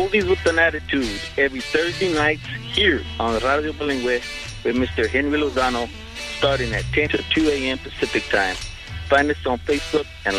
Movies with an Attitude every Thursday nights here on Radio Bilingüe with Mr. Henry Lozano starting at 10 to 2 a.m. Pacific Time. Find us on Facebook and